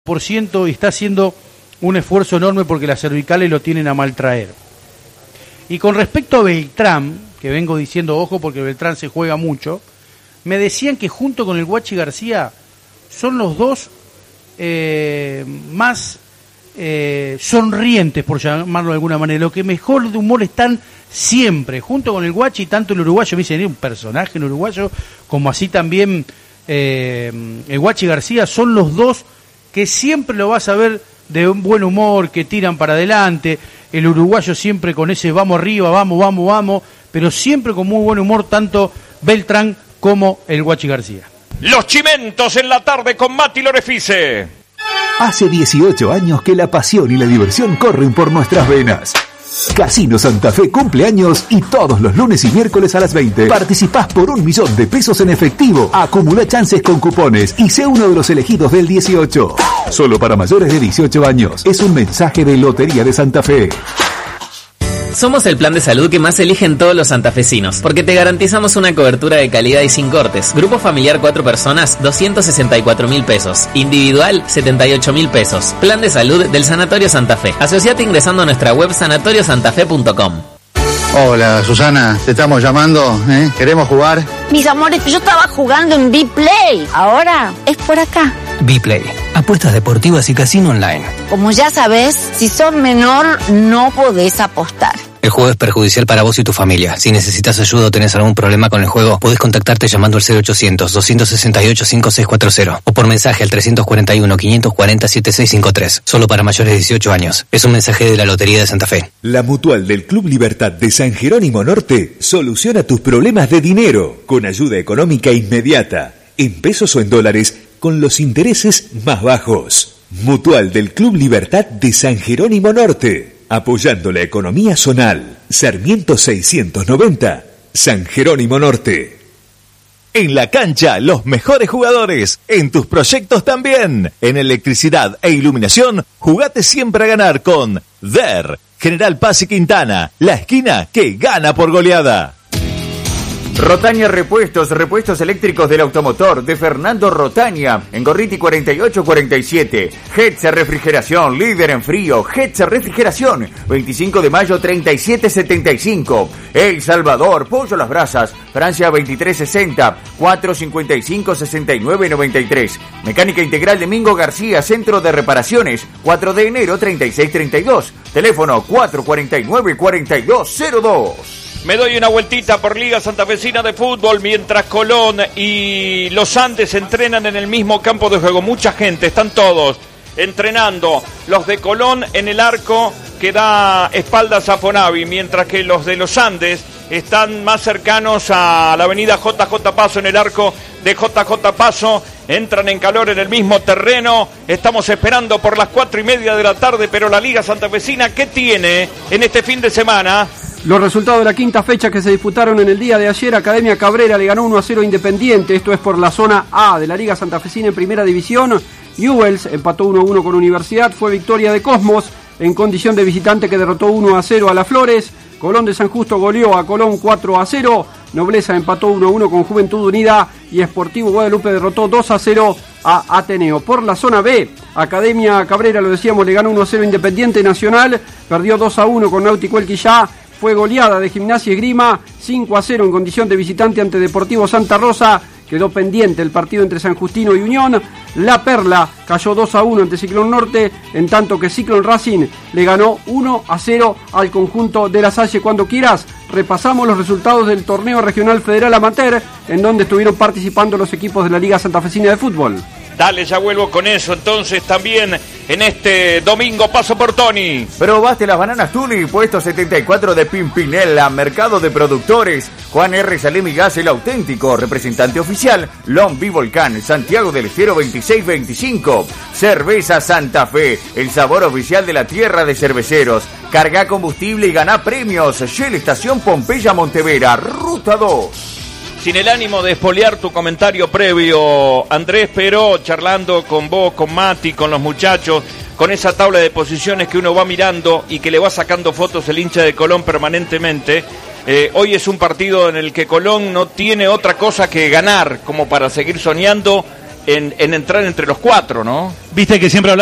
% y está haciendo un esfuerzo enorme porque las cervicales lo tienen a mal traer. Y con respecto a Beltrán, que vengo diciendo ojo porque Beltrán se juega mucho, me decían que junto con el Guachi García son los dos más sonrientes, por llamarlo de alguna manera, lo que mejor de humor están siempre, junto con el Guachi, tanto el uruguayo, me dicen, un personaje el uruguayo, como así también el Guachi García, son los dos que siempre lo vas a ver de un buen humor, que tiran para adelante, el uruguayo siempre con ese vamos arriba, vamos, pero siempre con muy buen humor, tanto Beltrán como el Guachi García. Los Chimentos en la tarde con Mati Lorefice. Hace 18 años que la pasión y la diversión corren por nuestras venas. Casino Santa Fe cumple años y todos los lunes y miércoles a las 20 participás por $1.000.000 en efectivo. Acumula chances con cupones y sé uno de los elegidos del 18. Solo para mayores de 18 años. Es un mensaje de Lotería de Santa Fe. Somos el plan de salud que más eligen todos los santafesinos, porque te garantizamos una cobertura de calidad y sin cortes. Grupo familiar 4 personas, $264.000. Individual, $78.000. Plan de salud del Sanatorio Santa Fe. Asociate ingresando a nuestra web sanatoriosantafe.com. Hola, Susana, te estamos llamando, ¿Queremos jugar? Mis amores, yo estaba jugando en B-Play. Ahora es por acá. B-Play, apuestas deportivas y casino online. Como ya sabes, si sos menor, no podés apostar. El juego es perjudicial para vos y tu familia. Si necesitas ayuda o tenés algún problema con el juego, podés contactarte llamando al 0800-268-5640 o por mensaje al 341-540-7653. Solo para mayores de 18 años. Es un mensaje de la Lotería de Santa Fe. La Mutual del Club Libertad de San Jerónimo Norte soluciona tus problemas de dinero con ayuda económica inmediata, en pesos o en dólares, con los intereses más bajos. Mutual del Club Libertad de San Jerónimo Norte. Apoyando la economía zonal. Sarmiento 690, San Jerónimo Norte. En la cancha, los mejores jugadores. En tus proyectos también. En electricidad e iluminación, jugate siempre a ganar con DER. General Paz y Quintana, la esquina que gana por goleada. Rotaña Repuestos eléctricos del automotor de Fernando Rotaña, en Gorriti 4847. Hetzer Refrigeración, líder en frío. Hetzer Refrigeración, 25 de mayo 3775. El Salvador, Pollo Las Brasas, Francia 2360, 455-6993. Mecánica Integral de Mingo García, Centro de Reparaciones, 4 de enero 3632. Teléfono 449-4202. Me doy una vueltita por Liga Santafesina de Fútbol mientras Colón y los Andes entrenan en el mismo campo de juego. Mucha gente, están todos entrenando. Los de Colón en el arco que da espaldas a Fonavi, mientras que los de los Andes están más cercanos a la avenida JJ Paso, en el arco de JJ Paso. Entran en calor en el mismo terreno. Estamos esperando por las 4:30 de la tarde, pero la Liga Santafesina, ¿qué tiene en este fin de semana? Los resultados de la quinta fecha que se disputaron en el día de ayer. Academia Cabrera le ganó 1-0 Independiente, esto es por la zona A de la Liga Santafesina en Primera División. Newell's empató 1-1 con Universidad, fue victoria de Cosmos en condición de visitante, que derrotó 1-0 a Las Flores. Colón de San Justo goleó a Colón 4-0. Nobleza empató 1-1 con Juventud Unida y Sportivo Guadalupe derrotó 2-0 a Ateneo. Por la zona B, Academia Cabrera, lo decíamos, le ganó 1-0 Independiente. Nacional perdió 2-1 con Náutico El Quillá. Fue goleada de Gimnasia y Esgrima 5-0 en condición de visitante ante Deportivo Santa Rosa. Quedó pendiente el partido entre San Justino y Unión. La Perla cayó 2-1 ante Ciclón Norte, en tanto que Ciclón Racing le ganó 1-0 al conjunto de La Salle. Cuando quieras, repasamos los resultados del torneo regional federal amateur, en donde estuvieron participando los equipos de la Liga Santafesina de Fútbol. Dale, ya vuelvo con eso. Entonces también en este domingo paso por Tony. Probaste las bananas Tuni, puesto 74 de Pimpinela, mercado de productores. Juan R. Salemi Gas, el auténtico representante oficial. Lombi Volcán, Santiago del Estero 2625. Cerveza Santa Fe, el sabor oficial de la tierra de cerveceros. Carga combustible y gana premios. Shell Estación Pompeya Montevera, Ruta 2. Sin el ánimo de espolear tu comentario previo, Andrés, pero charlando con vos, con Mati, con los muchachos, con esa tabla de posiciones que uno va mirando y que le va sacando fotos el hincha de Colón permanentemente, hoy es un partido en el que Colón no tiene otra cosa que ganar como para seguir soñando en entrar entre los 4, ¿no? Viste que siempre